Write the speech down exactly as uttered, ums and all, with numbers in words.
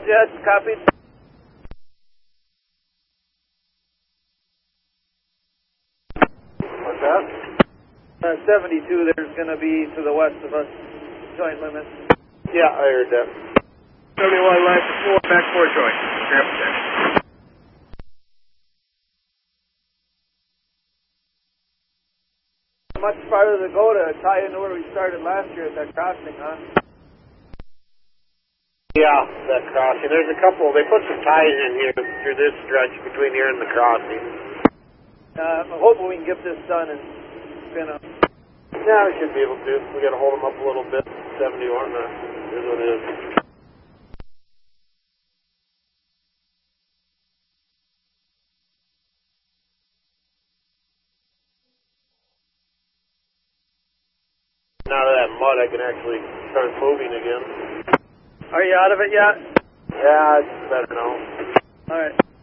Yes, copied. What's that? Uh, seventy-two, there's going to be to the west of us, joint limits. Yeah, I heard that. seventy-one, line four, back four joint. Grab check. Much farther to go to tie into where we started last year at that crossing, huh? Yeah, that crossing. There's a couple. They put some ties in here through this stretch between here and the crossing. Uh, I'm hoping we can get this done and spin up. Yeah, we should be able to. We got to hold them up a little bit. seventy-one, uh, is what it is. Now to that mud, I can actually start moving again. Are you out of it yet? Yeah, it's better now. All right.